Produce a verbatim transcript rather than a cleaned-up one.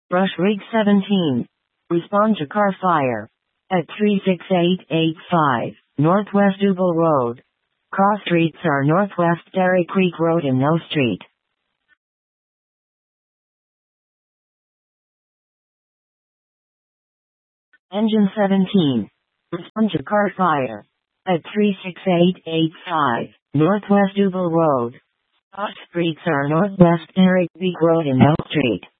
Brush Rig seventeen. Respond to car fire. At three six eight eight five, Northwest Duval Road. Cross streets are Northwest Dairy Creek Road and No Street. Engine seventeen. Respond to car fire. At three six eight eight five, Northwest Duval Road. Cross streets are Northwest Dairy Creek Road and No Street.